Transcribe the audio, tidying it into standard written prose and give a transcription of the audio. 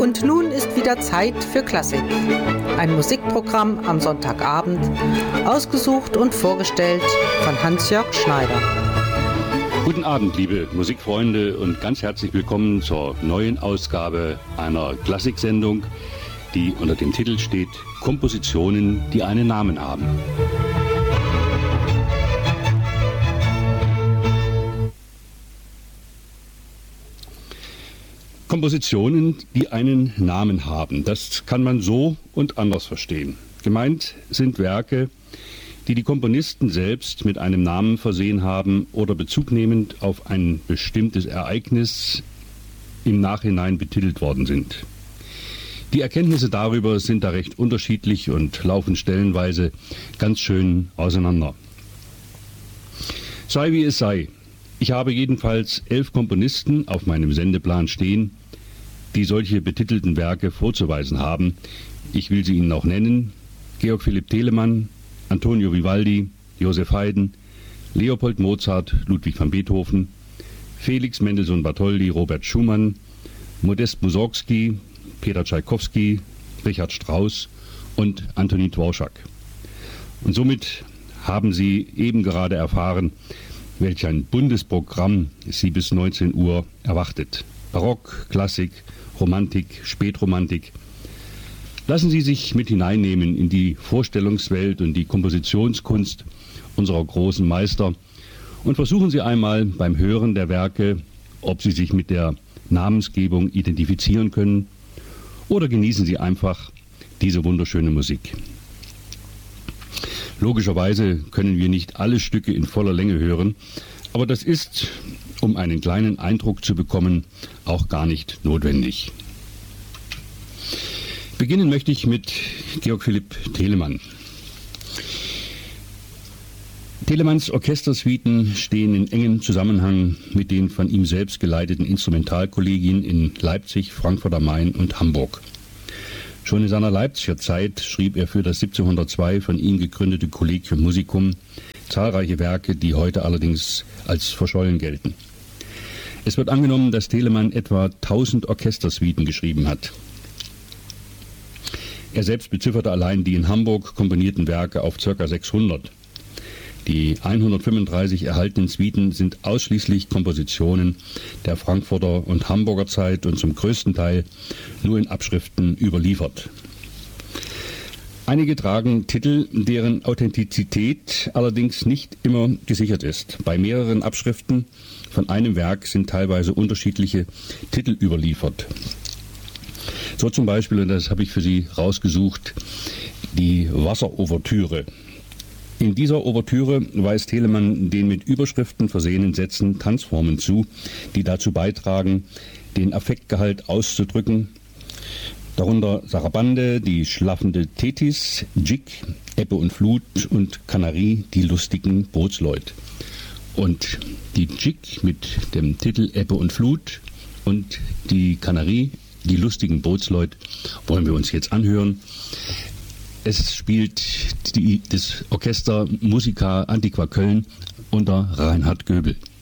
Und nun ist wieder Zeit für Klassik. Ein Musikprogramm am Sonntagabend, ausgesucht und vorgestellt von Hans-Jörg Schneider. Guten Abend, liebe Musikfreunde, und ganz herzlich willkommen zur neuen Ausgabe einer Klassiksendung, die unter dem Titel steht Kompositionen, die einen Namen haben. Kompositionen, die einen Namen haben, das kann man so und anders verstehen. Gemeint sind Werke, die die Komponisten selbst mit einem Namen versehen haben oder bezugnehmend auf ein bestimmtes Ereignis im Nachhinein betitelt worden sind. Die Erkenntnisse darüber sind da recht unterschiedlich und laufen stellenweise ganz schön auseinander. Sei wie es sei, ich habe jedenfalls 11 Komponisten auf meinem Sendeplan stehen, die solche betitelten Werke vorzuweisen haben. Ich will sie Ihnen auch nennen: Georg Philipp Telemann, Antonio Vivaldi, Joseph Haydn, Leopold Mozart, Ludwig van Beethoven, Felix Mendelssohn Bartholdy, Robert Schumann, Modest Mussorgsky, Peter Tschaikowski, Richard Strauss und Antonin Dvorak. Und somit haben Sie eben gerade erfahren, welch ein buntes Programm Sie bis 19 Uhr erwartet. Barock, Klassik, Romantik, Spätromantik. Lassen Sie sich mit hineinnehmen in die Vorstellungswelt und die Kompositionskunst unserer großen Meister und versuchen Sie einmal beim Hören der Werke, ob Sie sich mit der Namensgebung identifizieren können, oder genießen Sie einfach diese wunderschöne Musik. Logischerweise können wir nicht alle Stücke in voller Länge hören, aber das ist, um einen kleinen Eindruck zu bekommen, auch gar nicht notwendig. Beginnen möchte ich mit Georg Philipp Telemann. Telemanns Orchestersuiten stehen in engem Zusammenhang mit den von ihm selbst geleiteten Instrumentalkollegien in Leipzig, Frankfurt am Main und Hamburg. Schon in seiner Leipziger Zeit schrieb er für das 1702 von ihm gegründete Collegium Musicum zahlreiche Werke, die heute allerdings als verschollen gelten. Es wird angenommen, dass Telemann etwa 1000 Orchestersuiten geschrieben hat. Er selbst bezifferte allein die in Hamburg komponierten Werke auf ca. 600. Die 135 erhaltenen Suiten sind ausschließlich Kompositionen der Frankfurter und Hamburger Zeit und zum größten Teil nur in Abschriften überliefert. Einige tragen Titel, deren Authentizität allerdings nicht immer gesichert ist. Bei mehreren Abschriften von einem Werk sind teilweise unterschiedliche Titel überliefert. So zum Beispiel, und das habe ich für Sie rausgesucht, die Wasserouvertüre. In dieser Ouvertüre weist Telemann den mit Überschriften versehenen Sätzen Tanzformen zu, die dazu beitragen, den Affektgehalt auszudrücken. Darunter Sarabande, die schlaffende Thetis, Jig, Ebbe und Flut und Kanarie, die lustigen Bootsleut. Und die Jig mit dem Titel Ebbe und Flut und die Kanarie, die lustigen Bootsleut, wollen wir uns jetzt anhören. Es spielt das Orchester Musica Antiqua Köln unter Reinhard Göbel.